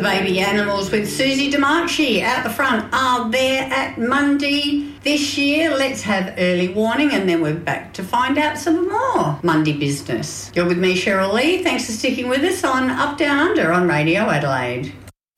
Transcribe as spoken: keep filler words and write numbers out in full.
baby animals with Susie DeMarchi out the front are there at Mundy this year. Let's have early warning and then we're back to find out some more Mundy business. You're with me, Cheryl Lee. Thanks for sticking with us on Up Down Under on Radio Adelaide.